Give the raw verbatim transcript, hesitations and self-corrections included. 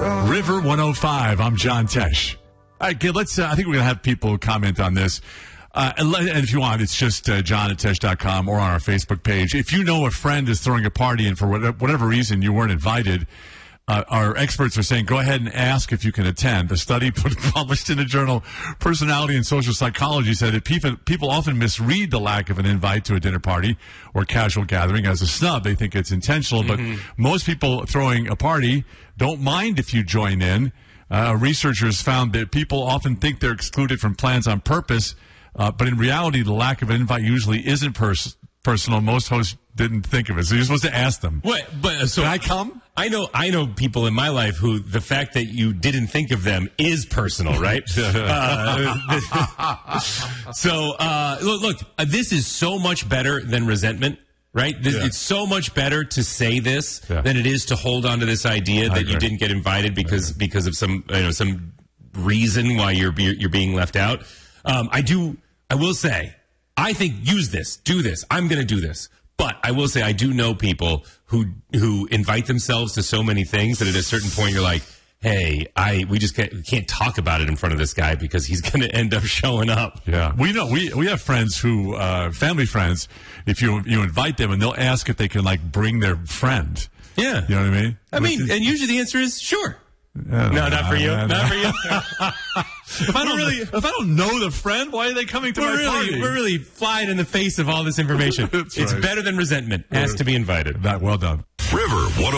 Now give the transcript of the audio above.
River one oh five. I'm John Tesh. All right, kid, let's. Uh, I think we're gonna have people comment on this. Uh, and, let, and if you want, it's just uh, john at tesh dot com or on our Facebook page. If you know a friend is throwing a party and for whatever, whatever reason you weren't invited, uh, our experts are saying go ahead and ask if you can attend. A study published in the journal Personality and Social Psychology said that people, people often misread the lack of an invite to a dinner party or casual gathering as a snub. They think it's intentional, mm-hmm. but most people throwing a party don't mind if you join in. Uh, researchers found that people often think they're excluded from plans on purpose. Uh, but in reality, the lack of an invite usually isn't pers- personal. Most hosts didn't think of it. So you're supposed to ask them. What? But so can I come? I know. I know people in my life who the fact that you didn't think of them is personal, right? uh, so uh, look, look uh, this is so much better than resentment. Right? This, yeah. It's so much better to say this yeah. than it is to hold on to this idea that you didn't get invited because because of some you know some reason why you're you're being left out. Um, I do. I will say, I think use this, do this. I'm going to do this. But I will say, I do know people who who invite themselves to so many things that at a certain point you're like, hey, I we just can't, we can't talk about it in front of this guy because he's going to end up showing up. Yeah, we know we we have friends who uh, family friends. If you you invite them and they'll ask if they can like bring their friend. Yeah, you know what I mean. I mean, is, and usually the answer is sure. No, know, not for you. Not, not for you. if I don't really, if I don't know the friend, why are they coming to we're my really, party? We're really flying in the face of all this information. It's right. better than resentment. Ask to be invited. That well done. River one oh five.